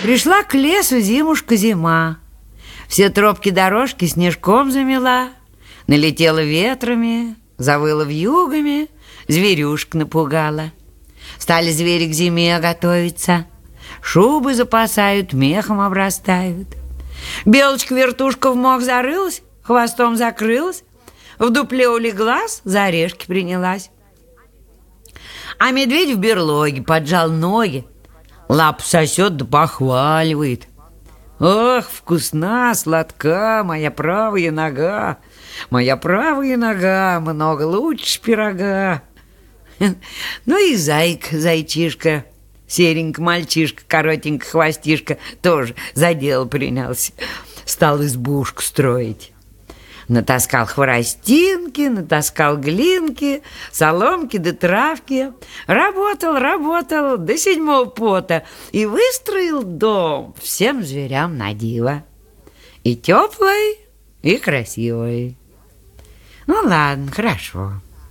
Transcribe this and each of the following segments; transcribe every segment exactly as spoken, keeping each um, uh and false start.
Пришла к лесу зимушка зима. Все тропки-дорожки снежком замела, налетела ветрами, завыла вьюгами, зверюшек напугала. Стали звери к зиме готовиться, шубы запасают, мехом обрастают. Белочка-вертушка в мох зарылась, хвостом закрылась, в дупле улеглась, за орешки принялась. А медведь в берлоге поджал ноги, лапу сосет да похваливает. Ох, вкусна, сладка моя правая нога, моя правая нога много лучше пирога. Ну и зайка, зайчишка, серенький мальчишка, коротенький хвостишка тоже за дело принялся. Стал избушку строить. Натаскал хворостинки, натаскал глинки, соломки да травки. Работал, работал до седьмого пота и выстроил дом всем зверям на диво. И теплый, и красивый. Ну ладно, хорошо.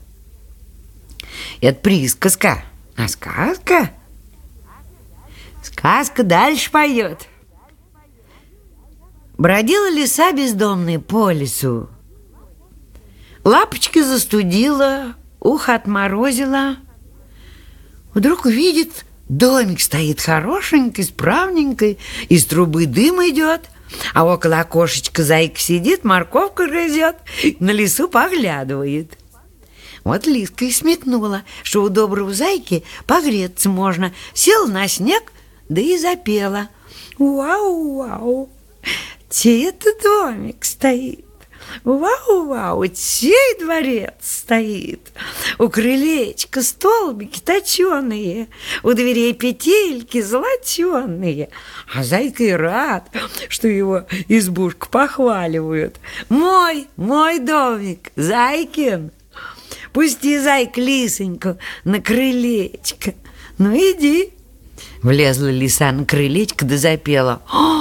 Это присказка, а сказка? Сказка дальше поет. Бродила лиса бездомная по лесу. Лапочки застудила, ухо отморозила. Вдруг видит, домик стоит хорошенький, справненький, из трубы дым идет, а около окошечка зайка сидит, морковку грызет, на лису поглядывает. Вот лиска и смекнула, что у доброго зайки погреться можно. Села на снег, да и запела. Вау-вау, чей это домик стоит? Вау-вау, чей дворец стоит? У крылечка столбики точеные, у дверей петельки золоченые. А зайка и рад, что его избушку похваливают. Мой, мой домик, зайкин. Пусти, зайка, лисоньку на крылечко. Ну, иди. Влезла лиса на крылечко да запела.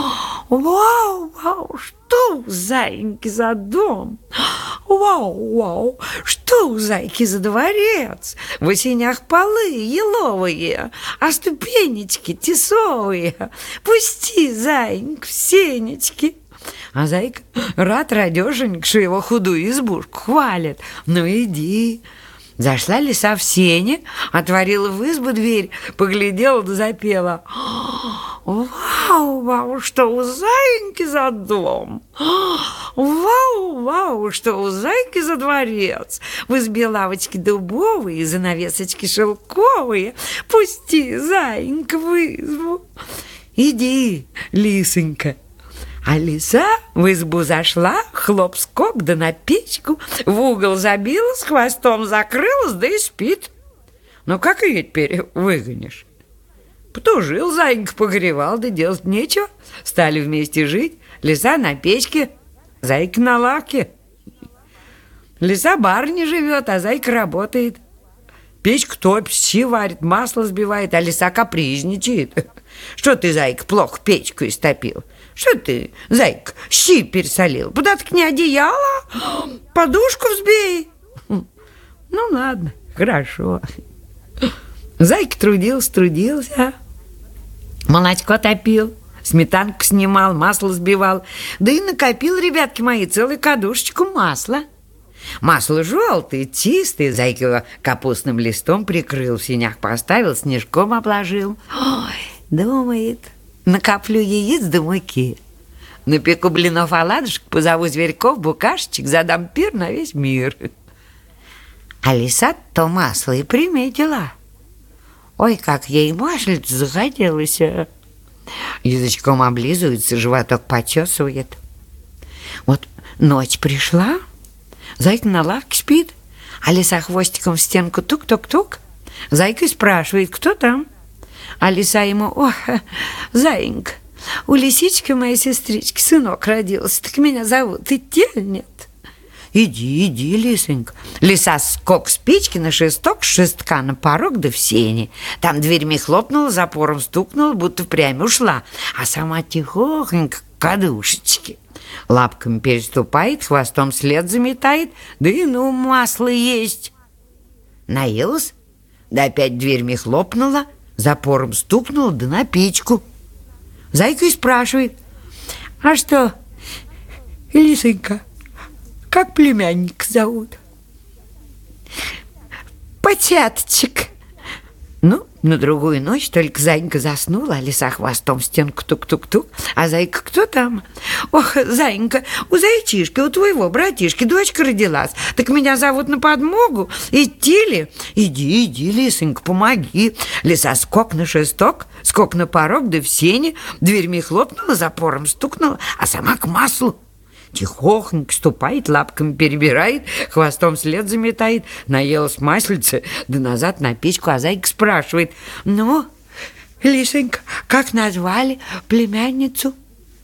Вау, вау, что у зайки за дом? Вау, вау, что у зайки за дворец? В осенях полы еловые, а ступенечки тесовые. Пусти, зайка, в сенечки. А зайка рад радешенька, что его худую избушку хвалят. Ну, иди. Зашла лиса в сене, отворила в избу дверь, поглядела да запела. Вау, вау, что у зайки за дом! Вау, вау, что у зайки за дворец! В избе лавочки дубовые, занавесочки шелковые. Пусти, зайка, в избу. Иди, лисонька. А лиса в избу зашла, хлоп-скок, да на печку, в угол забилась, хвостом закрылась, да и спит. Ну, как ее теперь выгонишь? Потужил зайка, погревал, да делать нечего. Стали вместе жить. Лиса на печке, зайка на лавке. Лиса барыня живет, а зайка работает. Печку топит, щи варит, масло сбивает, а лиса капризничает. Что ты, зайка, плохо печку истопил? Что ты, зайка, щи пересолил? Подоткни одеяло, подушку взбей. Ну, ладно, хорошо. Зайка трудился, трудился, молочко топил, сметанку снимал, масло сбивал, да и накопил, ребятки мои, целую кадушечку масла. Масло желтое, чистое, зайка его капустным листом прикрыл, в сенях поставил, снежком обложил. Ой, думает, накоплю яиц да муки, напеку блинов оладушек, позову зверьков, букашечек, задам пир на весь мир. А лиса то масло и приметила. Ой, как ей маслица захотелось. Язычком облизывается, животок почесывает. Вот ночь пришла, зайка на лавке спит, а лиса хвостиком в стенку тук-тук-тук. Зайка спрашивает, кто там? А лиса ему: ох, заинька, у лисички моей сестрички сынок родился, так меня зовут идти или нет? Иди, иди, лисонька. Лиса скок с печки на шесток, с шестка на порог да в сене. Там дверьми хлопнула, запором стукнула, будто впрямь ушла, а сама тихохонько к кадушечке. Лапками переступает, хвостом след заметает, да и ну масло есть. Наелась, да опять дверьми хлопнула, запором стукнула, да на печку. Зайка и спрашивает: а что, Лисонька, как племянника зовут? Потяточек. Ну, на другую ночь только Зайка заснула, а лиса хвостом в стенку тук-тук-тук. А Зайка: кто там? Ох, Зайка, у зайчишки, у твоего братишки дочка родилась. Так меня зовут на подмогу. Идти ли? Иди, иди, Лисонька, помоги. Лиса скок на шесток, скок на порог, да в сене. Дверьми хлопнула, запором стукнула, а сама к маслу. Тихохонько ступает, лапками перебирает, хвостом вслед заметает. Наелась маслица, да назад на печку, а Зайка спрашивает: ну, Лисонька, как назвали племянницу?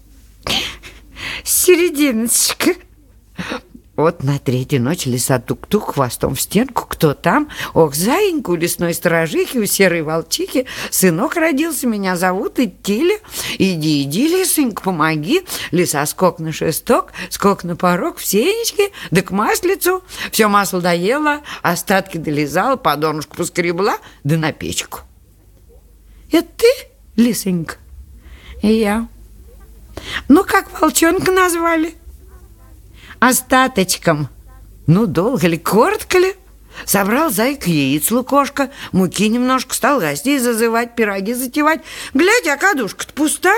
Серединочка. Вот на третью ночь лиса тук-тук хвостом в стенку. Кто там? Ох, Заинька, у лесной сторожихи, у серой волчихи сынок родился, меня зовут Идти-ли. Иди, иди, Лисонька, помоги. Лиса скок на шесток, скок на порог, в сенечке, да к маслицу. Все масло доела, остатки долизала, по донышку поскребла, да на печку. Это ты, Лисонька? И я. Ну, как волчонка назвали? Остаточком. Ну, долго ли, коротко ли? Собрал Зайка яиц лукошко, муки немножко, стал гостей зазывать, пироги затевать. Глядь, а кадушка-то пуста.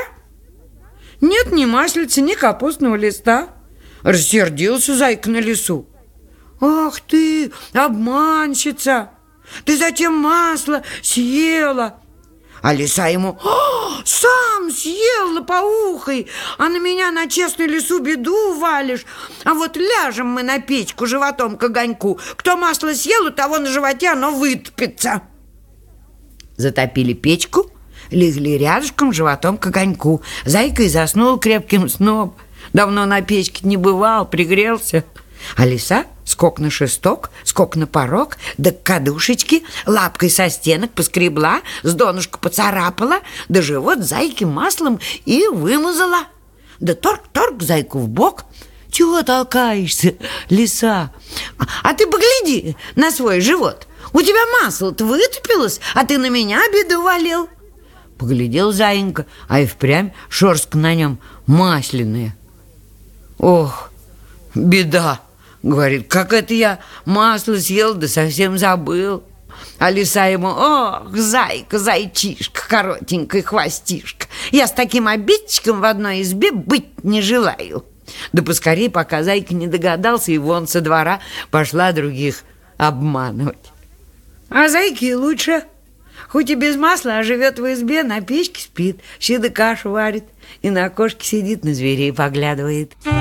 Нет ни маслицы, ни капустного листа. Рассердился Зайка на лису. Ах ты, обманщица! Ты зачем масло съела? А лиса ему: сам съел лопоухой, а на меня, на честную лису, беду валишь. А вот ляжем мы на печку животом к огоньку. Кто масло съел, у того на животе оно вытопится. Затопили печку, легли рядышком животом к огоньку. Зайка и заснул крепким сном. Давно на печке не бывал, пригрелся. А лиса скок на шесток, скок на порог, да к кадушечке, лапкой со стенок поскребла, с донышка поцарапала, да живот Зайки маслом и вымазала. Да торг-торг Зайку в бок. Чего толкаешься, лиса? А, а ты погляди на свой живот. У тебя масло-то вытопилось, а ты на меня беду валил. Поглядел Заинька, а и впрямь шерстка на нем масляная. Ох, беда! Говорит: как это я масло съел, да совсем забыл. А лиса ему: ох, Зайка, зайчишка, коротенькая хвостишка, я с таким обидчиком в одной избе быть не желаю. Да поскорей, пока Зайка не догадался, и вон со двора пошла других обманывать. А Зайке лучше. Хоть и без масла, а живет в избе, на печке спит, щи да кашу варит, и на окошке сидит, на зверей поглядывает.